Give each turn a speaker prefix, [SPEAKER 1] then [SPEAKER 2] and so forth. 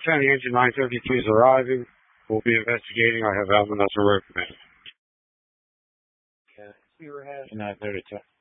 [SPEAKER 1] County Engine 933 is arriving. We'll be investigating. I have Almanza Road Command.
[SPEAKER 2] Okay. 932.